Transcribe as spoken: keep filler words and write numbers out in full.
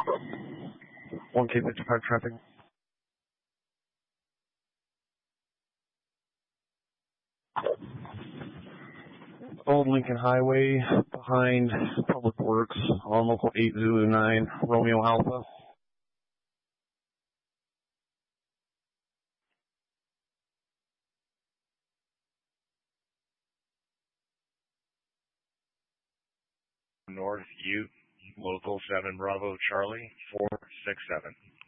one K fifty-five traffic. Old Lincoln Highway behind Public Works on local eight Zulu nine Romeo Alpha. North Ute, local seven Bravo Charlie four six seven.